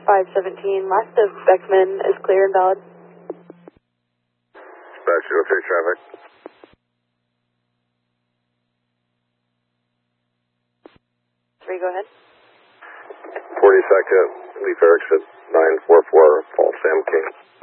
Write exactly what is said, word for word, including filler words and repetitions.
five seventeen, last of Beckman is clear and valid. Dispatch zero three traffic. Three, go ahead. forty-second, Leaf Erickson, nine four four, Paul Sam King.